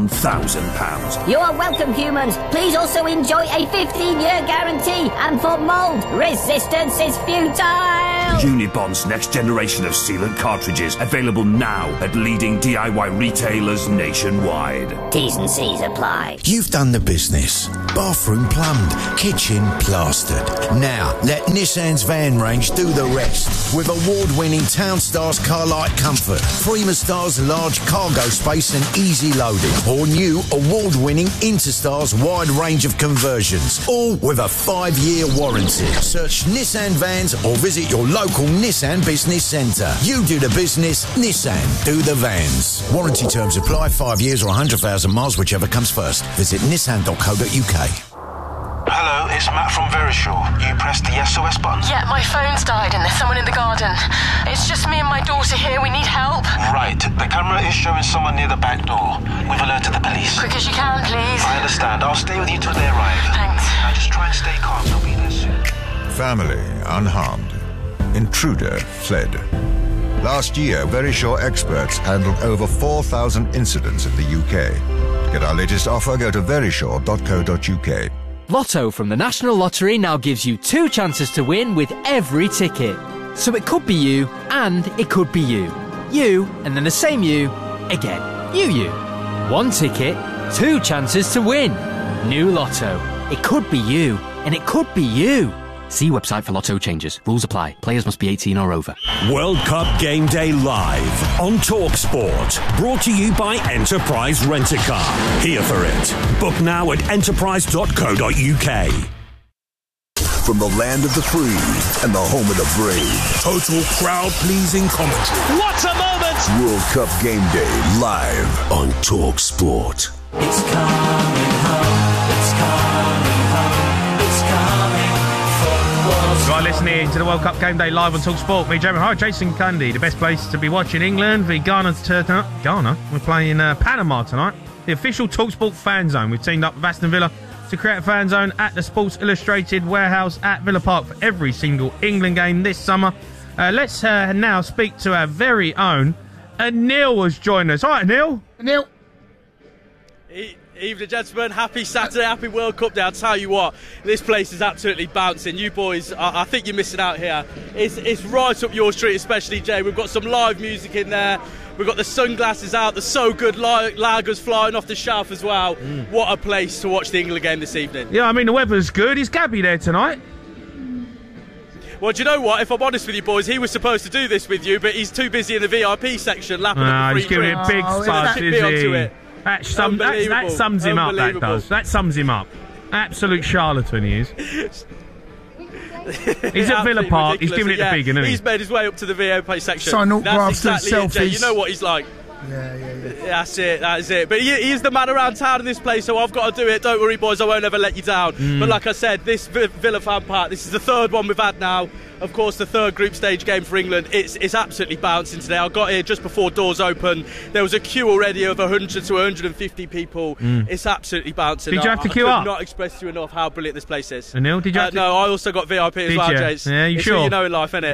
£1,000. You are welcome, humans. Please also enjoy a 15-year guarantee. And for mould, resistance is futile. Unibond's next generation of sealant cartridges, available now at leading DIY retailers nationwide. T's and C's apply. You've done the business. Bathroom plumbed, kitchen plastered. Now, let Nissan's van range do the rest. With award-winning Townstar's Carlight Comfort, Primastar's large cargo space and easy loading, or new award-winning Interstar's wide range of conversions, all with a 5-year warranty. Search Nissan Vans or visit your local Nissan Business Centre. You do the business, Nissan do the vans. Warranty terms apply, 5 years or 100,000 miles, whichever comes first. Visit nissan.co.uk. Hello, it's Matt from Verisure. You pressed the SOS button? Yeah, my phone's died and there's someone in the garden. It's just me and my daughter here. We need help. Right. The camera is showing someone near the back door. We've alerted the police. Quick as you can, please. I understand. I'll stay with you till they arrive. Thanks. Now just try and stay calm. They'll be there soon. Family unharmed. Intruder fled. Last year, Verisure experts handled over 4,000 incidents in the UK. To get our latest offer, go to verisure.co.uk. Lotto from the National Lottery now gives you 2 chances to win with every ticket. So it could be you, and it could be you. You, and then the same you, again. You. 1 ticket, 2 chances to win. New Lotto. It could be you, and it could be you. See website for Lotto changes. Rules apply. Players must be 18 or over. World Cup Game Day live on TalkSport. Brought to you by Enterprise Rent-A-Car. Here for it. Book now at enterprise.co.uk. From the land of the free and the home of the brave. Total crowd-pleasing commentary. What a moment! World Cup Game Day live on TalkSport. It's coming home. It's coming home. It's coming. You are listening to the World Cup Game Day live on TalkSport. Me, Jeremy Hart, Jason Cundy. The best place to be watching England v Ghana. Ghana? We're playing Panama tonight. The official TalkSport fan zone. We've teamed up with Aston Villa to create a fan zone at the Sports Illustrated warehouse at Villa Park for every single England game this summer. Let's now speak to our very own Neil has joined us. All right, Neil. Neil. Evening, gentlemen. Happy Saturday, happy World Cup Day. I'll tell you what, this place is absolutely bouncing. You boys, I think you're missing out here. It's right up your street, especially Jay. We've got some live music in there. We've got the sunglasses out, the So Good lagers flying off the shelf as well. What a place to watch the England game this evening. Yeah, I mean, the weather's good. Is Gabby there tonight? Well, do you know what? If I'm honest with you, boys, he was supposed to do this with you, but he's too busy in the VIP section lapping up the free he's giving it big fuzz, is he? That sums him up, that does. That sums him up. Absolute charlatan he is. He's at Villa Park, he's giving it the big, isn't he? He's made his way up to the VIP section. Sign autographs and selfies. You know what he's like. Yeah. That's it. But he is the man around town in this place, so I've got to do it. Don't worry, boys, I won't ever let you down. But like I said, this Villa Fan Park, this is the 3rd one we've had now. Of course, the 3rd group stage game for England. It's absolutely bouncing today. I got here just before doors open. There was a queue already of 100 to 150 people. It's absolutely bouncing. Did you have to queue up? I could not express to you enough how brilliant this place is. Neil, did you have to? No, I also got VIP as well, Jace. Yeah, you it's sure? What you know in life, innit?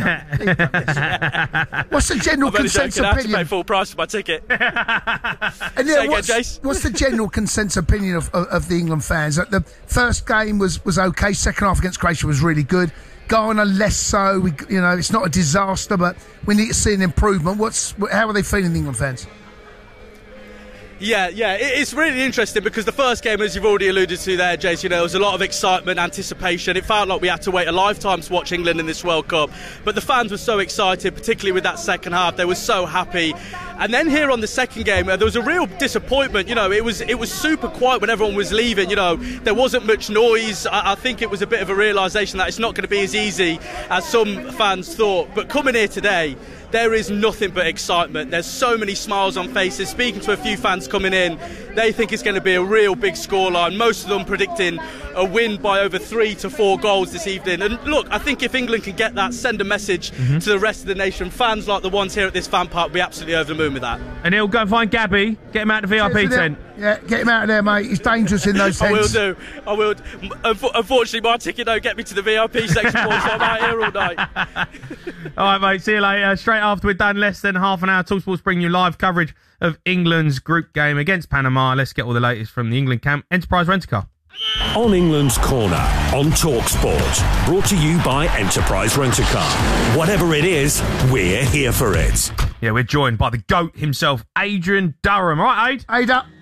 Yeah. What's the general consensus I have to opinion? pay full price for my ticket. And then what's the general consensus opinion of the England fans? That the first game was okay, second half against Croatia was really good. Ghana less so. It's not a disaster, but we need to see an improvement. How are they feeling, the England fans? Yeah, it's really interesting because the first game, as you've already alluded to there, Jace, there was a lot of excitement, anticipation. It felt like we had to wait a lifetime to watch England in this World Cup. But the fans were so excited, particularly with that second half. They were so happy. And then here on the second game, there was a real disappointment. It was super quiet when everyone was leaving. There wasn't much noise. I think it was a bit of a realisation that it's not going to be as easy as some fans thought. But coming here today, there is nothing but excitement. There's so many smiles on faces. Speaking to a few fans coming in, they think it's going to be a real big scoreline. Most of them predicting a win by over 3 to 4 goals this evening. And look, I think if England can get that, send a message to the rest of the nation, fans like the ones here at this fan park will be absolutely over the moon with that. And he'll go and find Gabby, get him out of the VIP tent. Yeah, get him out of there, mate. He's dangerous in those tents. I will do. Unfortunately, my ticket don't get me to the VIP section, so I'm out here all night. All right, mate. See you later. Straight after we're done, less than half an hour, TalkSport's bringing you live coverage of England's group game against Panama. Let's get all the latest from the England camp. Enterprise Rent-A-Car. On England's Corner on TalkSport. Brought to you by Enterprise Rent-A-Car. Whatever it is, we're here for it. Yeah, we're joined by the GOAT himself, Adrian Durham. All right, Aid? Aid up.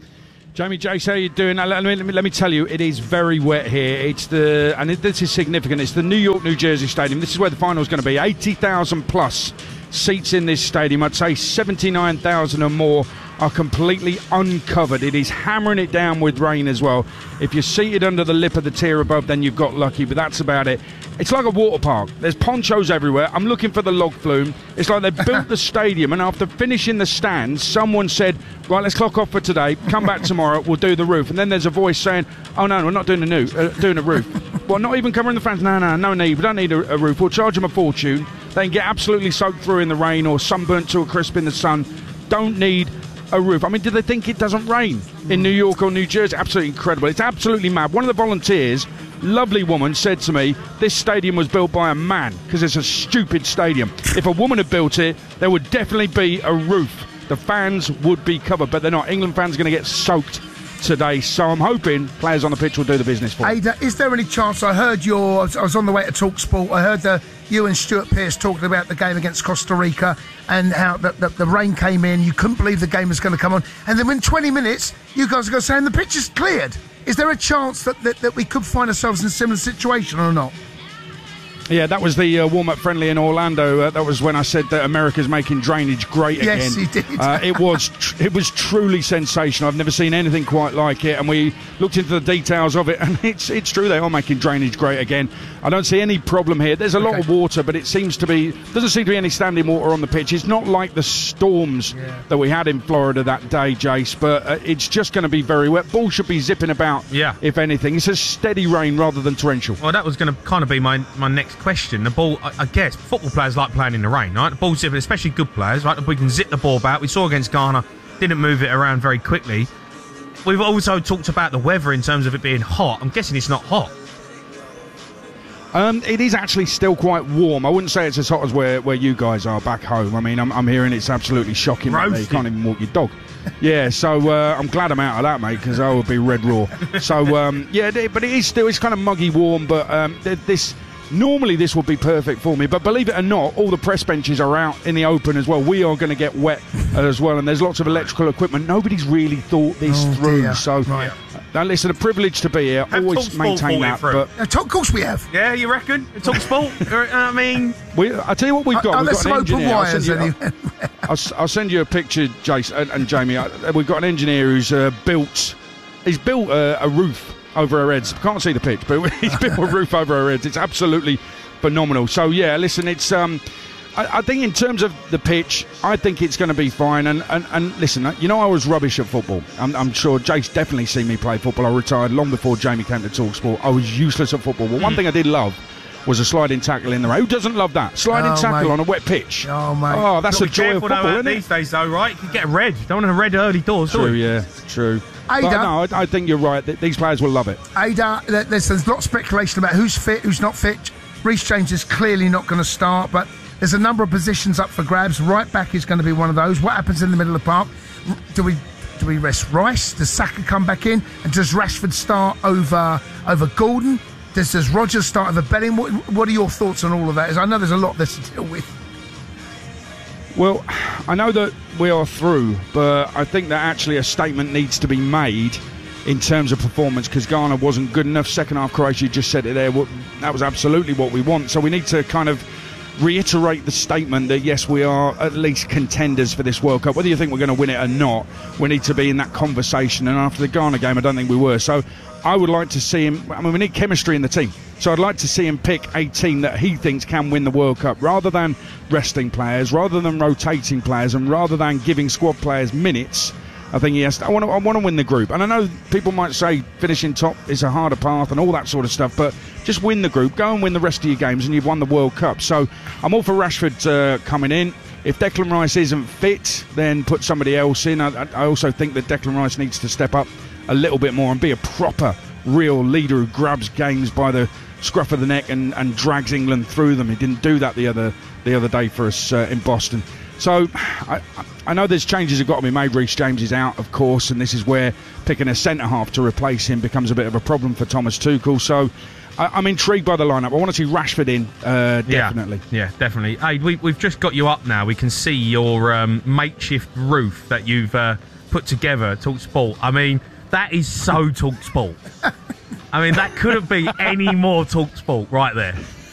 Jamie Jace, how are you doing? Let me tell you, it is very wet here. This is significant. It's the New York, New Jersey Stadium. This is where the final is going to be. 80,000 plus seats in this stadium. I'd say 79,000 or more are completely uncovered. It is hammering it down with rain as well. If you're seated under the lip of the tier above, then you've got lucky, but that's about it. It's like a water park. There's ponchos everywhere. I'm looking for the log flume. It's like they built the stadium, and after finishing the stands, someone said, right, let's clock off for today. Come back tomorrow. We'll do the roof. And then there's a voice saying, oh, no, we're not doing doing a roof. Well, not even covering the fans. No need. We don't need a roof. We'll charge them a fortune. They can get absolutely soaked through in the rain or sunburnt to a crisp in the sun. Don't need a roof. I mean, do they think it doesn't rain in New York or New Jersey? Absolutely incredible. It's absolutely mad. One of the volunteers, lovely woman, said to me, this stadium was built by a man because it's a stupid stadium. If a woman had built it, there would definitely be a roof. The fans would be covered, but they're not. England fans are going to get soaked today, so I'm hoping players on the pitch will do the business for them. Ada, is there any chance, I was on the way to TalkSport, I heard you and Stuart Pearce talking about the game against Costa Rica and how the rain came in, you couldn't believe the game was going to come on, and then in 20 minutes you guys are going to say the pitch is cleared. Is there a chance that we could find ourselves in a similar situation or not? Yeah, that was the warm-up friendly in Orlando. That was when I said that America's making drainage great again. Yes, he did. It was truly sensational. I've never seen anything quite like it, and we looked into the details of it, and it's true, they are making drainage great again. I don't see any problem here. There's a lot of water, but it doesn't seem to be any standing water on the pitch. It's not like the storms that we had in Florida that day, Jace, but it's just going to be very wet. Ball should be zipping about, if anything. It's a steady rain rather than torrential. Well, that was going to kind of be my next question. The ball, I guess, football players like playing in the rain, right? The ball zipping, especially good players, right? We can zip the ball back. We saw against Ghana, didn't move it around very quickly. We've also talked about the weather in terms of it being hot. I'm guessing it's not hot. It is actually still quite warm. I wouldn't say it's as hot as where you guys are back home. I mean, I'm hearing it's absolutely shocking. You can't even walk your dog. Yeah, so I'm glad I'm out of that, mate, because I would be red raw. So, but it is still, it's kind of muggy warm, but normally this would be perfect for me, but believe it or not, all the press benches are out in the open as well. We are going to get wet as well, and there's lots of electrical equipment. Nobody's really thought this through. Dear. So, now listen, a privilege to be here. Always maintain that. But of course we have. Yeah, you reckon? TalkSport? I mean, I tell you what we've got. Unless we've got an engineer. I'll send you a picture, Jace and Jamie. We've got an engineer who's built a roof over our heads. Can't see the pitch, but he's built a roof over our heads. It's absolutely phenomenal. So yeah, listen, it's I think in terms of the pitch, I think it's going to be fine. And listen, I was rubbish at football. I'm sure Jace definitely seen me play football. I retired long before Jamie came to TalkSport. I was useless at football. But one thing I did love was a sliding tackle in the rain. Who doesn't love that? Sliding tackle on a wet pitch. Oh, mate. Oh, that's a joy of football, isn't it? These days, though, right? You can get a red. Don't want a red early doors, True, yeah. True. Ada, but no, I think you're right. These players will love it. Ada, there's a lot of speculation about who's fit, who's not fit. Reece James is clearly not going to start, but there's a number of positions up for grabs. Right back is going to be one of those. What happens in the middle of the park? Do we rest Rice? Does Saka come back in? And does Rashford start over Gordon? Does Rodgers start over Bellingham? What are your thoughts on all of that? I know there's a lot there to deal with. Well, I know that we are through, but I think that actually a statement needs to be made in terms of performance, because Ghana wasn't good enough. Second half, Croatia just said it there. That was absolutely what we want. So we need to kind of reiterate the statement that, yes, we are at least contenders for this World Cup. Whether you think we're going to win it or not, we need to be in that conversation. And after the Ghana game, I don't think we were. So I would like to see him. I mean, we need chemistry in the team. So I'd like to see him pick a team that he thinks can win the World Cup, rather than resting players, rather than rotating players, and rather than giving squad players minutes. I think he has to. I want to win the group. And I know people might say finishing top is a harder path and all that sort of stuff, but just win the group, go and win the rest of your games, and you've won the World Cup. So I'm all for Rashford coming in. If Declan Rice isn't fit, then put somebody else in. I also think that Declan Rice needs to step up a little bit more and be a proper, real leader who grabs games by the scruff of the neck and drags England through them. He didn't do that the other day for us in Boston. So I know there's changes have got to be made. Reece James is out, of course, and this is where picking a centre-half to replace him becomes a bit of a problem for Thomas Tuchel. So I'm intrigued by the lineup. I want to see Rashford in, definitely. Yeah, definitely. Hey, we've just got you up now. We can see your makeshift roof that you've put together, TalkSport. I mean, that is so TalkSport. I mean, that couldn't be any more TalkSport right there.